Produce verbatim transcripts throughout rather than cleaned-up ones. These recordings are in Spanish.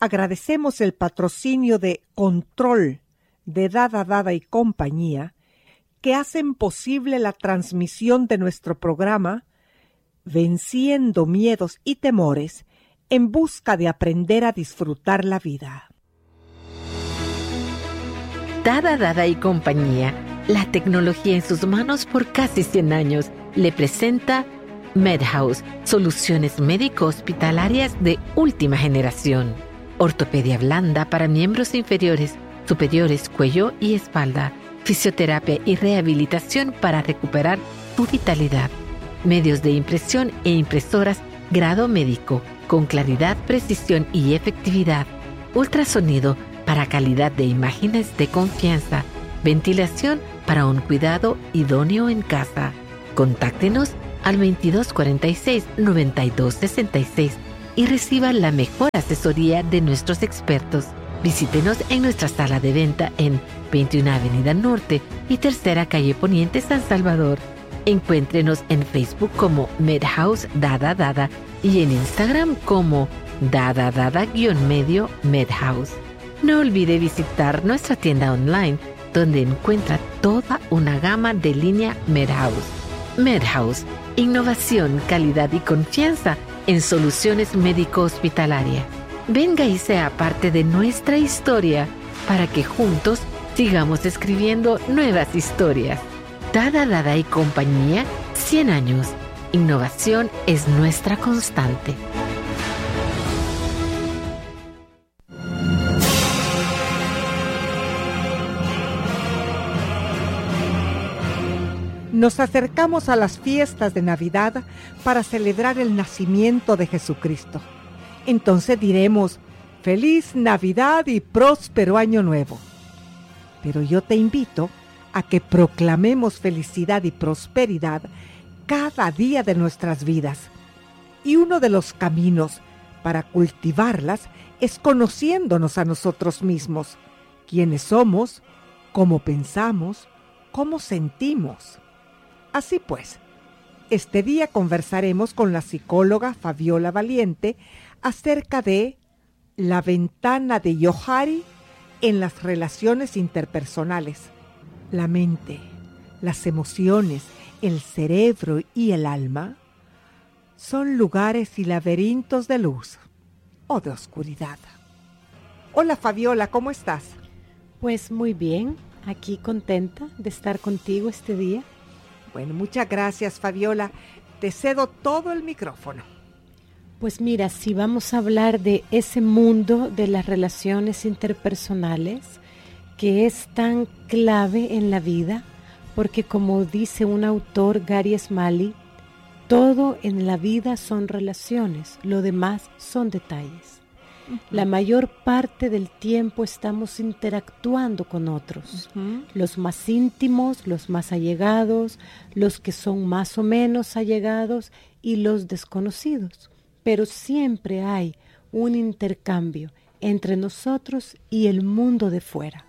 agradecemos el patrocinio de Control, de Dada Dada y compañía, que hacen posible la transmisión de nuestro programa Venciendo Miedos y Temores en busca de aprender a disfrutar la vida. Dada Dada y compañía, la tecnología en sus manos por casi cien años, le presenta MedHouse, soluciones médico-hospitalarias de última generación. Ortopedia blanda para miembros inferiores, superiores, cuello y espalda. Fisioterapia y rehabilitación para recuperar tu vitalidad. Medios de impresión e impresoras grado médico, con claridad, precisión y efectividad. Ultrasonido para calidad de imágenes de confianza. Ventilación para un cuidado idóneo en casa. Contáctenos al veintidós cuarenta y seis, noventa y dos sesenta y seis y reciba la mejor asesoría de nuestros expertos. Visítenos en nuestra sala de venta en veintiuna Avenida Norte y Tercera Calle Poniente, San Salvador. Encuéntrenos en Facebook como MedHouse Dada Dada y en Instagram como Dada Dada-medio MedHouse. No olvide visitar nuestra tienda online, donde encuentra toda una gama de línea MedHouse. MedHouse, innovación, calidad y confianza en soluciones médico-hospitalarias. Venga y sea parte de nuestra historia para que juntos sigamos escribiendo nuevas historias. Dada Dada y compañía, cien años. Innovación es nuestra constante. Nos acercamos a las fiestas de Navidad para celebrar el nacimiento de Jesucristo. Entonces diremos, ¡Feliz Navidad y próspero Año Nuevo! Pero yo te invito a que proclamemos felicidad y prosperidad cada día de nuestras vidas. Y uno de los caminos para cultivarlas es conociéndonos a nosotros mismos, quiénes somos, cómo pensamos, cómo sentimos. Así pues, este día conversaremos con la psicóloga Fabiola Valiente acerca de la ventana de Johari en las relaciones interpersonales. La mente, las emociones, el cerebro y el alma son lugares y laberintos de luz o de oscuridad. Hola Fabiola, ¿cómo estás? Pues muy bien, aquí contenta de estar contigo este día. Bueno, muchas gracias Fabiola, te cedo todo el micrófono. Pues mira, si vamos a hablar de ese mundo de las relaciones interpersonales que es tan clave en la vida, porque como dice un autor, Gary Smalley, todo en la vida son relaciones, lo demás son detalles. Uh-huh. La mayor parte del tiempo estamos interactuando con otros, uh-huh. los más íntimos, los más allegados, los que son más o menos allegados y los desconocidos. Pero siempre hay un intercambio entre nosotros y el mundo de fuera.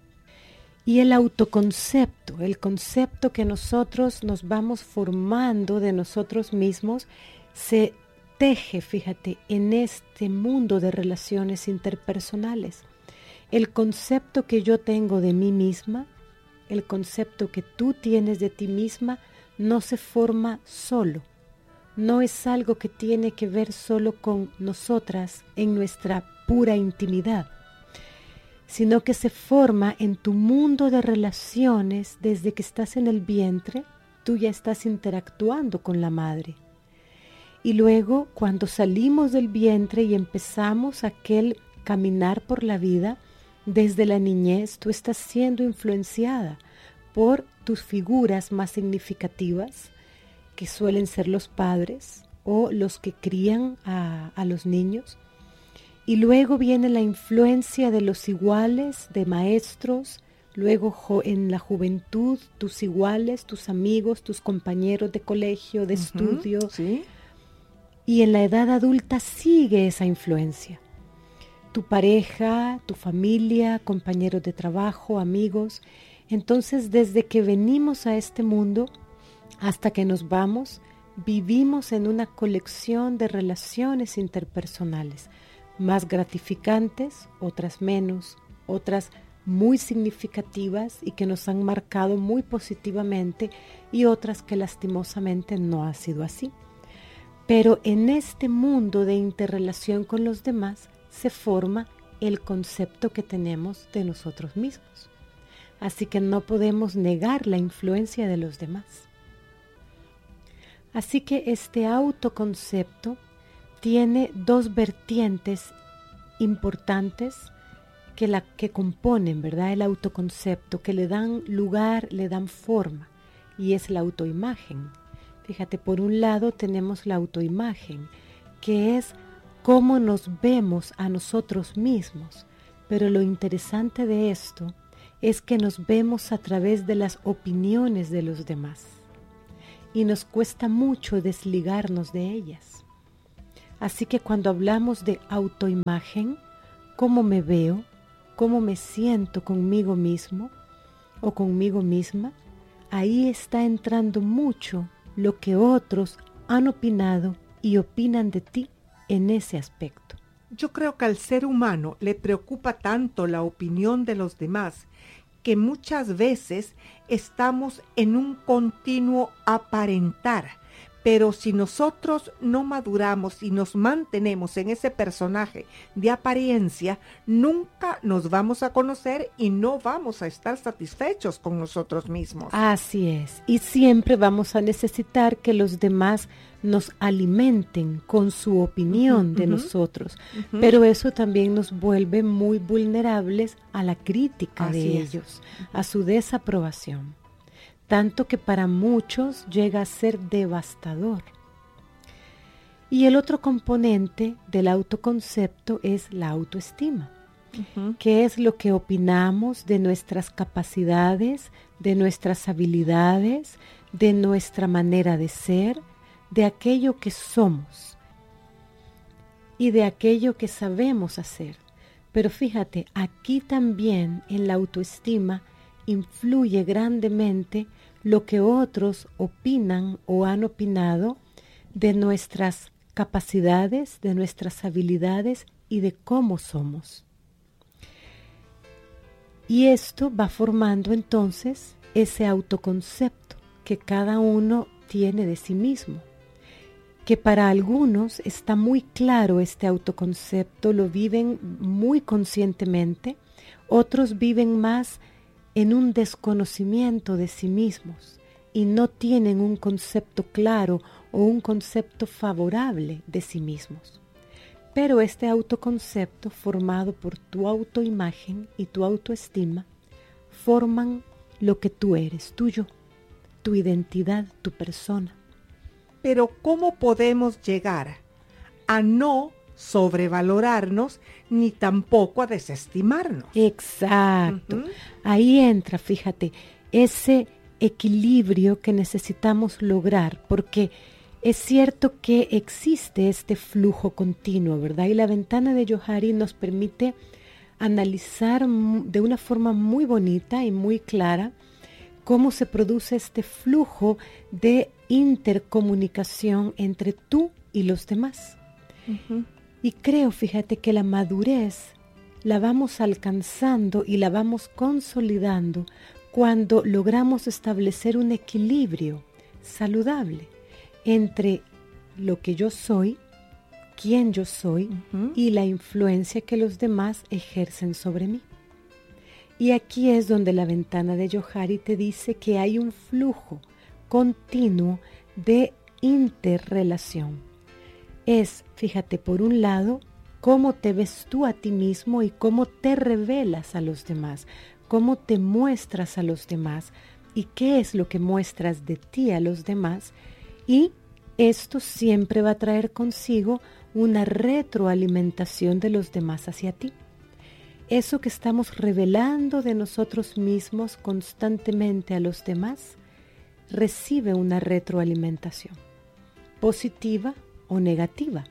Y el autoconcepto, el concepto que nosotros nos vamos formando de nosotros mismos, se teje, fíjate, en este mundo de relaciones interpersonales. El concepto que yo tengo de mí misma, el concepto que tú tienes de ti misma, no se forma solo. No es algo que tiene que ver solo con nosotras en nuestra pura intimidad, sino que se forma en tu mundo de relaciones. Desde que estás en el vientre, tú ya estás interactuando con la madre. Y luego, cuando salimos del vientre y empezamos aquel caminar por la vida, desde la niñez tú estás siendo influenciada por tus figuras más significativas, que suelen ser los padres o los que crían a, a los niños. Y luego viene la influencia de los iguales, de maestros, luego jo- en la juventud, tus iguales, tus amigos, tus compañeros de colegio, de uh-huh, estudio. ¿sí? Y en la edad adulta sigue esa influencia. Tu pareja, tu familia, compañeros de trabajo, amigos. Entonces, desde que venimos a este mundo hasta que nos vamos, vivimos en una colección de relaciones interpersonales, más gratificantes, otras menos, otras muy significativas y que nos han marcado muy positivamente y otras que lastimosamente no ha sido así. Pero en este mundo de interrelación con los demás se forma el concepto que tenemos de nosotros mismos. Así que no podemos negar la influencia de los demás. Así que este autoconcepto tiene dos vertientes importantes que, la, que componen, ¿verdad?, el autoconcepto, que le dan lugar, le dan forma, y es la autoimagen. Fíjate, por un lado tenemos la autoimagen, que es cómo nos vemos a nosotros mismos, pero lo interesante de esto es que nos vemos a través de las opiniones de los demás y nos cuesta mucho desligarnos de ellas. Así que cuando hablamos de autoimagen, cómo me veo, cómo me siento conmigo mismo o conmigo misma, ahí está entrando mucho lo que otros han opinado y opinan de ti en ese aspecto. Yo creo que al ser humano le preocupa tanto la opinión de los demás que muchas veces estamos en un continuo aparentar. Pero si nosotros no maduramos y nos mantenemos en ese personaje de apariencia, nunca nos vamos a conocer y no vamos a estar satisfechos con nosotros mismos. Así es, y siempre vamos a necesitar que los demás nos alimenten con su opinión uh-huh, de uh-huh. nosotros, uh-huh. pero eso también nos vuelve muy vulnerables a la crítica Así de es. ellos, uh-huh. a su desaprobación. Tanto que para muchos llega a ser devastador. Y el otro componente del autoconcepto es la autoestima, uh-huh. que es lo que opinamos de nuestras capacidades, de nuestras habilidades, de nuestra manera de ser, de aquello que somos y de aquello que sabemos hacer. Pero fíjate, aquí también en la autoestima influye grandemente lo que otros opinan o han opinado de nuestras capacidades, de nuestras habilidades y de cómo somos. Y esto va formando entonces ese autoconcepto que cada uno tiene de sí mismo, que para algunos está muy claro este autoconcepto, lo viven muy conscientemente, otros viven más en un desconocimiento de sí mismos y no tienen un concepto claro o un concepto favorable de sí mismos. Pero este autoconcepto formado por tu autoimagen y tu autoestima forman lo que tú eres, tu yo, tu identidad, tu persona. Pero ¿cómo podemos llegar a no sobrevalorarnos ni tampoco a desestimarnos? Exacto. Uh-huh. Ahí entra, fíjate, ese equilibrio que necesitamos lograr, porque es cierto que existe este flujo continuo, ¿verdad? Y la ventana de Johari nos permite analizar de una forma muy bonita y muy clara cómo se produce este flujo de intercomunicación entre tú y los demás. Uh-huh. Y creo, fíjate, que la madurez la vamos alcanzando y la vamos consolidando cuando logramos establecer un equilibrio saludable entre lo que yo soy, quién yo soy uh-huh. y la influencia que los demás ejercen sobre mí. Y aquí es donde la ventana de Johari te dice que hay un flujo continuo de interrelación. Es, fíjate, por un lado, cómo te ves tú a ti mismo y cómo te revelas a los demás, cómo te muestras a los demás y qué es lo que muestras de ti a los demás. Y esto siempre va a traer consigo una retroalimentación de los demás hacia ti. Eso que estamos revelando de nosotros mismos constantemente a los demás recibe una retroalimentación, positiva o negativa,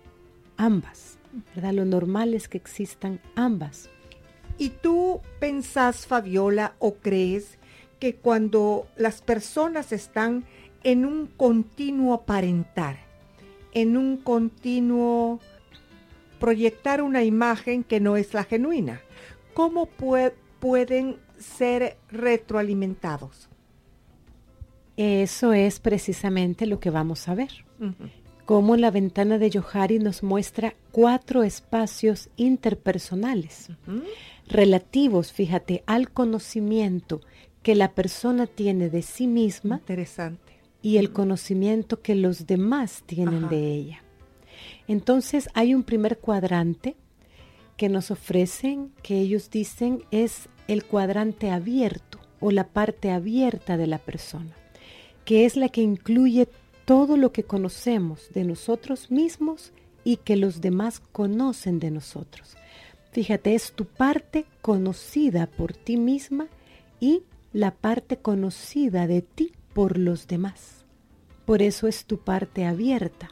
ambas, ¿verdad? Lo normal es que existan ambas. ¿Y tú pensás, Fabiola, o crees que cuando las personas están en un continuo aparentar, en un continuo proyectar una imagen que no es la genuina. ¿Cómo pue- pueden ser retroalimentados? Eso es precisamente lo que vamos a ver. Uh-huh. Cómo la ventana de Johari nos muestra cuatro espacios interpersonales, uh-huh. relativos, fíjate, al conocimiento que la persona tiene de sí misma. Interesante. Y el conocimiento que los demás tienen, ajá, de ella. Entonces hay un primer cuadrante que nos ofrecen, que ellos dicen es el cuadrante abierto o la parte abierta de la persona, que es la que incluye todo lo que conocemos de nosotros mismos y que los demás conocen de nosotros. Fíjate, es tu parte conocida por ti misma y la parte conocida de ti por los demás. Por eso es tu parte abierta.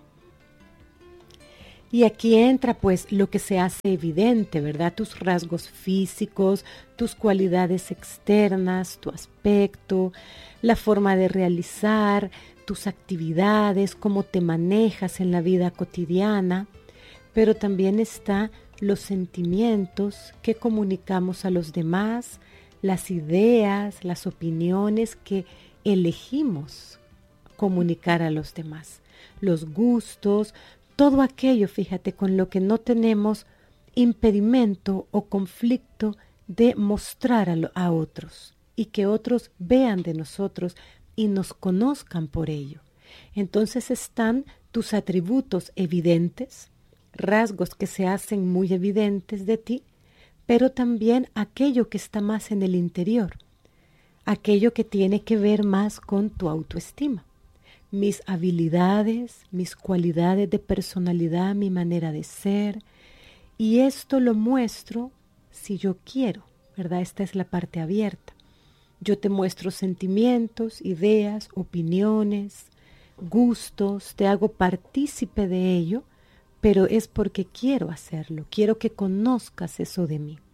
Y aquí entra pues lo que se hace evidente, ¿verdad? Tus rasgos físicos, tus cualidades externas, tu aspecto, la forma de realizar, tus actividades, cómo te manejas en la vida cotidiana. Pero también está los sentimientos que comunicamos a los demás, las ideas, las opiniones que elegimos comunicar a los demás, los gustos, todo aquello, fíjate, con lo que no tenemos impedimento o conflicto de mostrar a, lo, a otros y que otros vean de nosotros y nos conozcan por ello. Entonces están tus atributos evidentes, rasgos que se hacen muy evidentes de ti, pero también aquello que está más en el interior, aquello que tiene que ver más con tu autoestima. Mis habilidades, mis cualidades de personalidad, mi manera de ser, y esto lo muestro si yo quiero, ¿verdad? Esta es la parte abierta. Yo te muestro sentimientos, ideas, opiniones, gustos, te hago partícipe de ello, pero es porque quiero hacerlo, quiero que conozcas eso de mí.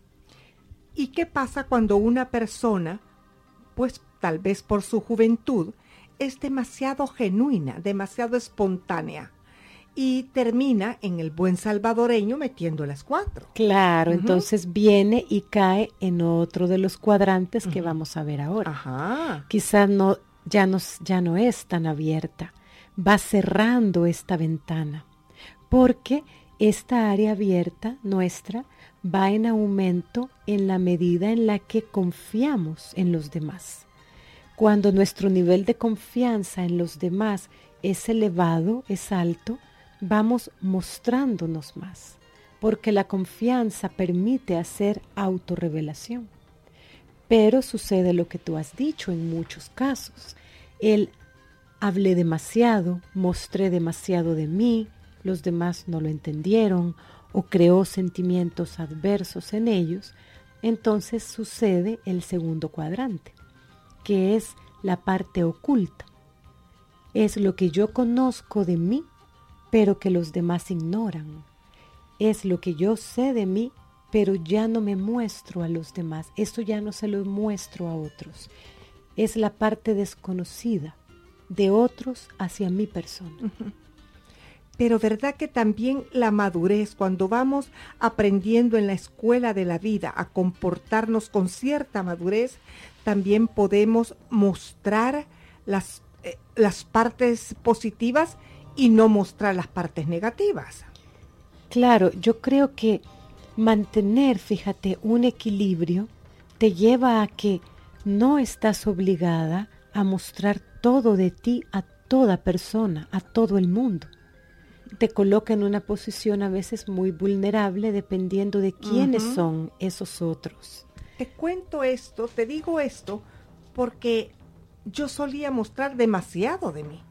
¿Y qué pasa cuando una persona, pues tal vez por su juventud, es demasiado genuina, demasiado espontánea y termina en el buen salvadoreño metiendo las cuatro? Claro, uh-huh. Entonces viene y cae en otro de los cuadrantes uh-huh. que vamos a ver ahora. Ajá. Quizás no, ya, no, ya no es tan abierta, va cerrando esta ventana, porque esta área abierta nuestra va en aumento en la medida en la que confiamos en los demás. Cuando nuestro nivel de confianza en los demás es elevado, es alto, vamos mostrándonos más, porque la confianza permite hacer autorrevelación. Pero sucede lo que tú has dicho en muchos casos. El hablé demasiado, mostré demasiado de mí, los demás no lo entendieron o creó sentimientos adversos en ellos. Entonces sucede el segundo cuadrante, que es la parte oculta. Es lo que yo conozco de mí, pero que los demás ignoran. Es lo que yo sé de mí, pero ya no me muestro a los demás. Esto ya no se lo muestro a otros. Es la parte desconocida de otros hacia mi persona. Uh-huh. Pero ¿verdad que también la madurez, cuando vamos aprendiendo en la escuela de la vida a comportarnos con cierta madurez, también podemos mostrar las, eh, las partes positivas y no mostrar las partes negativas? Claro, yo creo que mantener, fíjate, un equilibrio te lleva a que no estás obligada a mostrar todo de ti a toda persona, a todo el mundo. Te coloca en una posición a veces muy vulnerable dependiendo de quiénes uh-huh. son esos otros. Te cuento esto, te digo esto, porque yo solía mostrar demasiado de mí.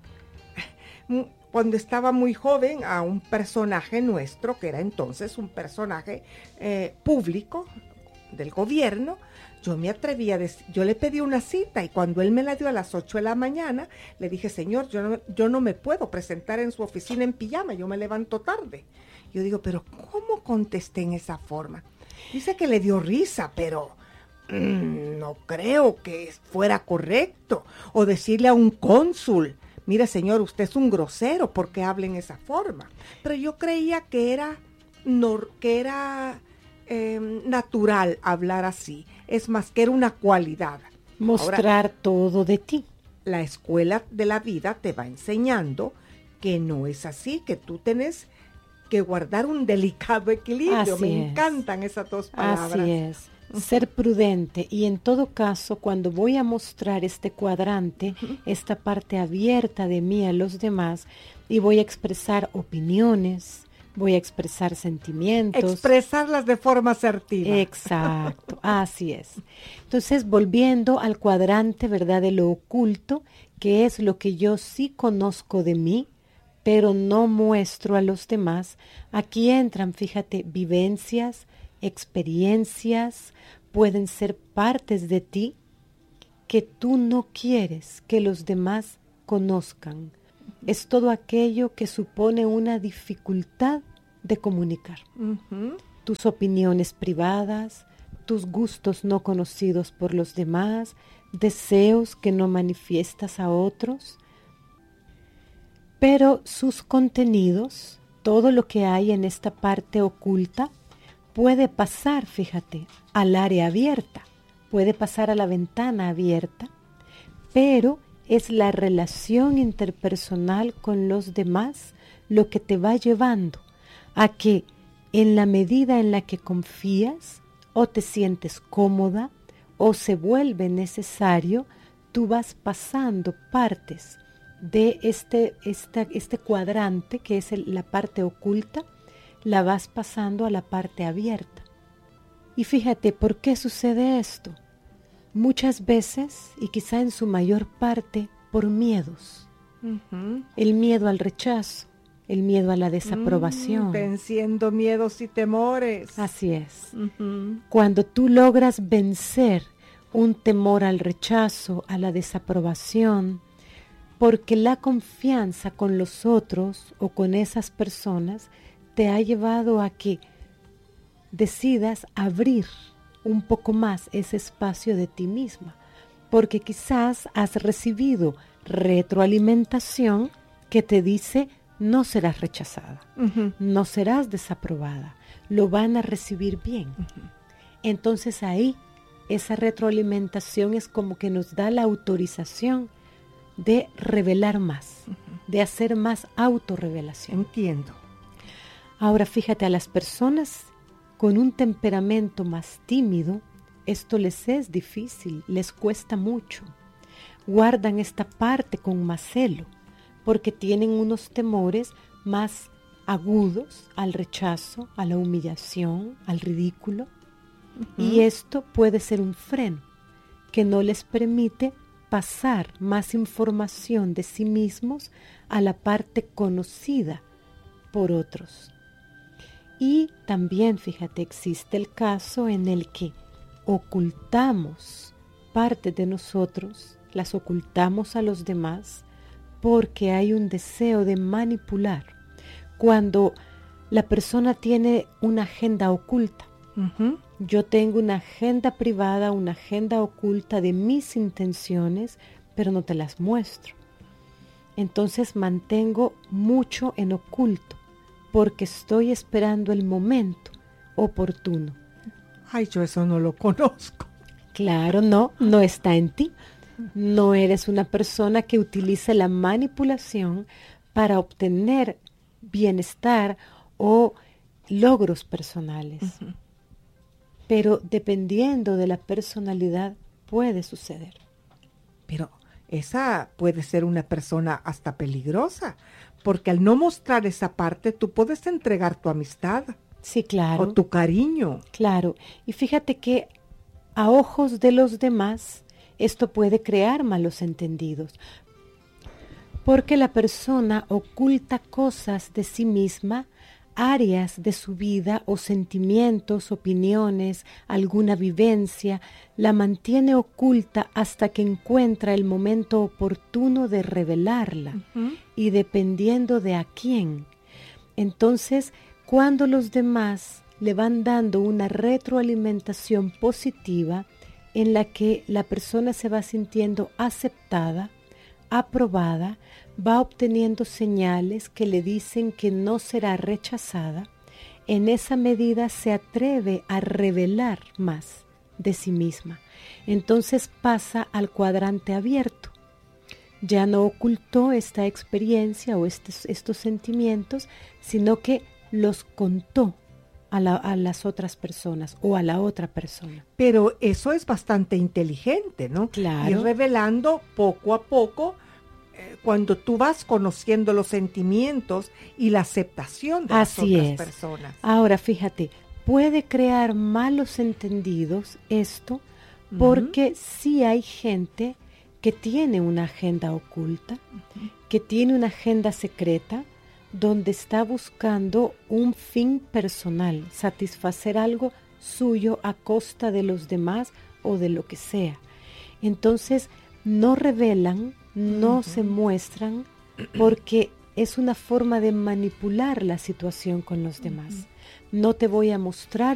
Cuando estaba muy joven, a un personaje nuestro, que era entonces un personaje eh, público del gobierno, yo me atreví a decir, yo le pedí una cita y cuando él me la dio a las ocho de la mañana, le dije, señor, yo no, yo no me puedo presentar en su oficina en pijama, yo me levanto tarde. Yo digo, pero ¿cómo contesté en esa forma? Dice que le dio risa, pero mmm, no creo que fuera correcto. O decirle a un cónsul, mire señor, usted es un grosero, ¿por qué habla en esa forma? Pero yo creía que era no, que era eh, natural hablar así, es más que era una cualidad. Mostrar Ahora, todo de ti. La escuela de la vida te va enseñando que no es así, que tú tienes que guardar un delicado equilibrio. Así Me es. encantan esas dos palabras. Así es. Ser prudente, y en todo caso, cuando voy a mostrar este cuadrante, uh-huh. esta parte abierta de mí a los demás, y voy a expresar opiniones, voy a expresar sentimientos. Expresarlas de forma asertiva. Exacto, así es. Entonces, volviendo al cuadrante, ¿verdad?, de lo oculto, que es lo que yo sí conozco de mí, pero no muestro a los demás. Aquí entran, fíjate, vivencias, experiencias, pueden ser partes de ti que tú no quieres que los demás conozcan. Es todo aquello que supone una dificultad de comunicar. Uh-huh. Tus opiniones privadas, tus gustos no conocidos por los demás, deseos que no manifiestas a otros, pero sus contenidos, todo lo que hay en esta parte oculta, puede pasar, fíjate, al área abierta, puede pasar a la ventana abierta, pero es la relación interpersonal con los demás lo que te va llevando a que en la medida en la que confías o te sientes cómoda o se vuelve necesario, tú vas pasando partes de este, esta, este cuadrante que es el, la parte oculta, la vas pasando a la parte abierta. Y fíjate, ¿por qué sucede esto? Muchas veces, y quizá en su mayor parte, por miedos. Uh-huh. El miedo al rechazo, el miedo a la desaprobación. Mm, venciendo miedos y temores. Así es. Uh-huh. Cuando tú logras vencer un temor al rechazo, a la desaprobación, porque la confianza con los otros o con esas personas te ha llevado a que decidas abrir un poco más ese espacio de ti misma, porque quizás has recibido retroalimentación que te dice no serás rechazada, uh-huh. no serás desaprobada, lo van a recibir bien. Uh-huh. Entonces ahí esa retroalimentación es como que nos da la autorización de revelar más, uh-huh. de hacer más autorrevelación. Entiendo. Ahora fíjate, a las personas con un temperamento más tímido, esto les es difícil, les cuesta mucho. Guardan esta parte con más celo, porque tienen unos temores más agudos al rechazo, a la humillación, al ridículo. Uh-huh. Y esto puede ser un freno que no les permite pasar más información de sí mismos a la parte conocida por otros. Y también, fíjate, existe el caso en el que ocultamos partes de nosotros, las ocultamos a los demás porque hay un deseo de manipular. Cuando la persona tiene una agenda oculta, uh-huh. yo tengo una agenda privada, una agenda oculta de mis intenciones, pero no te las muestro. Entonces mantengo mucho en oculto, porque estoy esperando el momento oportuno. Ay, yo eso no lo conozco. Claro, no, no está en ti. No eres una persona que utilice la manipulación para obtener bienestar o logros personales. Uh-huh. Pero dependiendo de la personalidad puede suceder. Pero esa puede ser una persona hasta peligrosa, porque al no mostrar esa parte tú puedes entregar tu amistad. Sí, claro. O tu cariño. Claro. Y fíjate que a ojos de los demás esto puede crear malos entendidos, porque la persona oculta cosas de sí misma, áreas de su vida o sentimientos, opiniones, alguna vivencia, la mantiene oculta hasta que encuentra el momento oportuno de revelarla, uh-huh. y dependiendo de a quién. Entonces, cuando los demás le van dando una retroalimentación positiva en la que la persona se va sintiendo aceptada, aprobada, va obteniendo señales que le dicen que no será rechazada, en esa medida se atreve a revelar más de sí misma. Entonces pasa al cuadrante abierto. Ya no ocultó esta experiencia o estos, estos sentimientos, sino que los contó a, la, a las otras personas o a la otra persona. Pero eso es bastante inteligente, ¿no? Claro. Ir revelando poco a poco, eh, cuando tú vas conociendo los sentimientos y la aceptación de Así las otras es. personas. Ahora, fíjate, puede crear malos entendidos esto, porque uh-huh. sí hay gente que tiene una agenda oculta, uh-huh. que tiene una agenda secreta, donde está buscando un fin personal, satisfacer algo suyo a costa de los demás o de lo que sea. Entonces, no revelan, no uh-huh. se muestran, porque es una forma de manipular la situación con los demás. Uh-huh. No te voy a mostrar